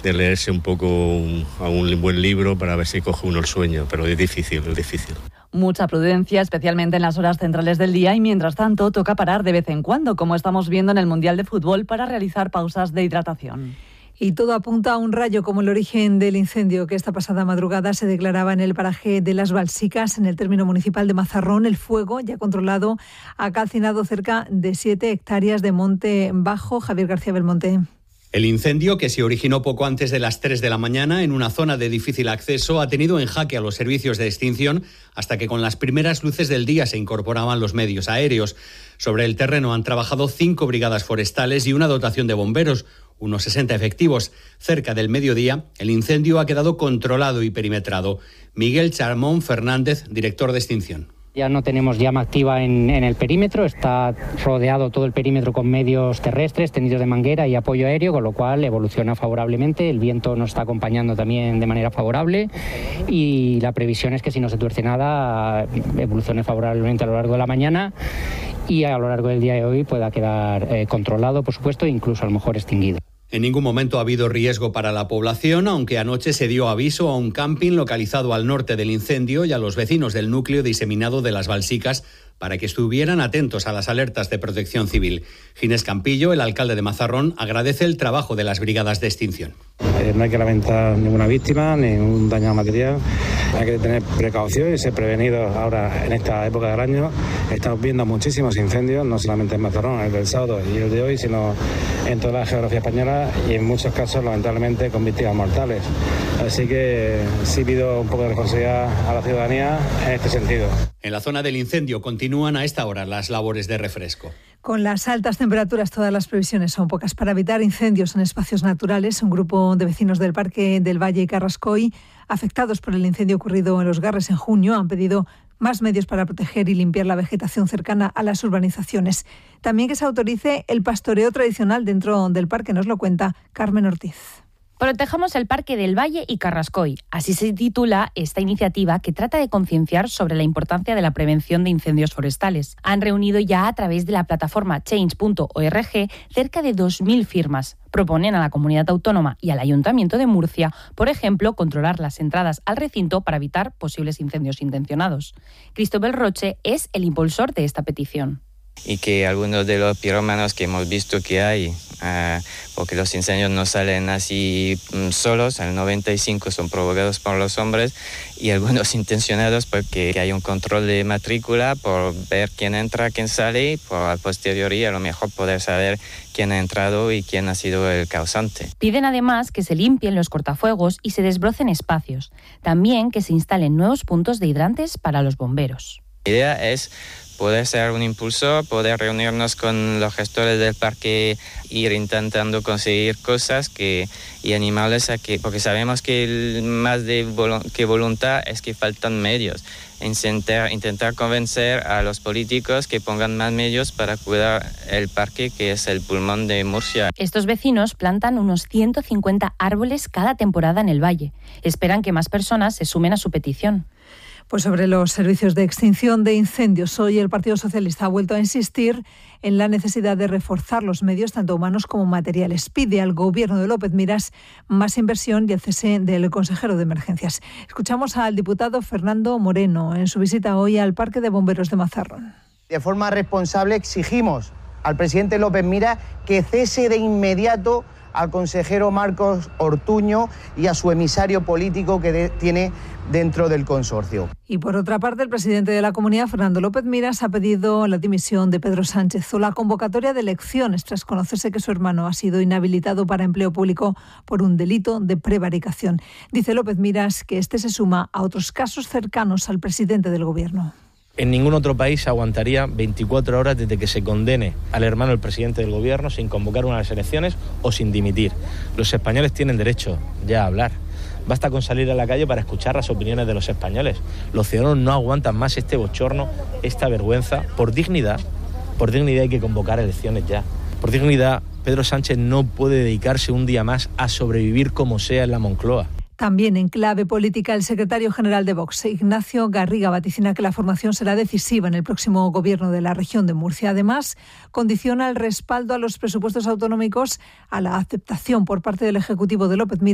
de leerse un poco a un buen libro para ver si coge uno el sueño, pero es difícil. Mucha prudencia, especialmente en las horas centrales del día, y mientras tanto toca parar de vez en cuando, como estamos viendo en el Mundial de Fútbol, para realizar pausas de hidratación. Y todo apunta a un rayo como el origen del incendio que esta pasada madrugada se declaraba en el paraje de Las Balsicas, en el término municipal de Mazarrón. El fuego, ya controlado, ha calcinado cerca de 7 hectáreas de monte bajo. Javier García Belmonte. El incendio, que se originó poco antes de las 3 de la mañana en una zona de difícil acceso, ha tenido en jaque a los servicios de extinción hasta que con las primeras luces del día se incorporaban los medios aéreos. Sobre el terreno han trabajado 5 brigadas forestales y una dotación de bomberos, unos 60 efectivos. Cerca del mediodía, el incendio ha quedado controlado y perimetrado. Miguel Charmón Fernández, director de extinción. Ya no tenemos llama activa en el perímetro, está rodeado todo el perímetro con medios terrestres, tendidos de manguera y apoyo aéreo, con lo cual evoluciona favorablemente, el viento nos está acompañando también de manera favorable y la previsión es que si no se tuerce nada, evolucione favorablemente a lo largo de la mañana y a lo largo del día de hoy pueda quedar controlado, por supuesto, e incluso a lo mejor extinguido. En ningún momento ha habido riesgo para la población, aunque anoche se dio aviso a un camping localizado al norte del incendio y a los vecinos del núcleo diseminado de Las Balsicas para que estuvieran atentos a las alertas de protección civil. Ginés Campillo, el alcalde de Mazarrón, agradece el trabajo de las brigadas de extinción. No hay que lamentar ninguna víctima, ningún daño material. Hay que tener precaución y ser prevenidos ahora en esta época del año. Estamos viendo muchísimos incendios, no solamente en Mazarrón, el del sábado y el de hoy, sino en toda la geografía española y en muchos casos, lamentablemente, con víctimas mortales. Así que sí pido un poco de responsabilidad a la ciudadanía en este sentido. En la zona del incendio continúan a esta hora las labores de refresco. Con las altas temperaturas, todas las previsiones son pocas para evitar incendios en espacios naturales. Un grupo de vecinos del Parque del Valle y Carrascoy, afectados por el incendio ocurrido en Los Garres en junio, han pedido más medios para proteger y limpiar la vegetación cercana a las urbanizaciones. También que se autorice el pastoreo tradicional dentro del parque, nos lo cuenta Carmen Ortiz. Protejamos el Parque del Valle y Carrascoy. Así se titula esta iniciativa que trata de concienciar sobre la importancia de la prevención de incendios forestales. Han reunido ya a través de la plataforma change.org cerca de 2.000 firmas. Proponen a la comunidad autónoma y al Ayuntamiento de Murcia, por ejemplo, controlar las entradas al recinto para evitar posibles incendios intencionados. Cristóbal Roche es el impulsor de esta petición. Y que algunos de los pirómanos que hemos visto que hay, porque los incendios no salen así solos, el 95% son provocados por los hombres y algunos intencionados porque hay un control de matrícula por ver quién entra, quién sale y por a posteriori a lo mejor poder saber quién ha entrado y quién ha sido el causante. Piden además que se limpien los cortafuegos y se desbrocen espacios. También que se instalen nuevos puntos de hidrantes para los bomberos. La idea es poder ser un impulsor, poder reunirnos con los gestores del parque, ir intentando conseguir cosas y animarles a que, porque sabemos que más que voluntad es que faltan medios. Intentar convencer a los políticos que pongan más medios para cuidar el parque, que es el pulmón de Murcia. Estos vecinos plantan unos 150 árboles cada temporada en el valle. Esperan que más personas se sumen a su petición. Pues sobre los servicios de extinción de incendios, hoy el Partido Socialista ha vuelto a insistir en la necesidad de reforzar los medios, tanto humanos como materiales. Pide al Gobierno de López Miras más inversión y el cese del consejero de Emergencias. Escuchamos al diputado Fernando Moreno en su visita hoy al Parque de Bomberos de Mazarrón. De forma responsable exigimos al presidente López Miras que cese de inmediato al consejero Marcos Ortuño y a su emisario político que tiene dentro del consorcio. Y por otra parte, el presidente de la Comunidad, Fernando López Miras, ha pedido la dimisión de Pedro Sánchez o la convocatoria de elecciones tras conocerse que su hermano ha sido inhabilitado para empleo público por un delito de prevaricación. Dice López Miras que este se suma a otros casos cercanos al presidente del Gobierno. En ningún otro país aguantaría 24 horas desde que se condene al hermano del presidente del Gobierno sin convocar unas elecciones o sin dimitir. Los españoles tienen derecho ya a hablar. Basta con salir a la calle para escuchar las opiniones de los españoles. Los ciudadanos no aguantan más este bochorno, esta vergüenza. Por dignidad hay que convocar elecciones ya. Por dignidad, Pedro Sánchez no puede dedicarse un día más a sobrevivir como sea en la Moncloa. También en clave política, el secretario general de Vox, Ignacio Garriga, vaticina que la formación será decisiva en el próximo gobierno de la región de Murcia. Además, condiciona el respaldo a los presupuestos autonómicos a la aceptación por parte del Ejecutivo de López Miras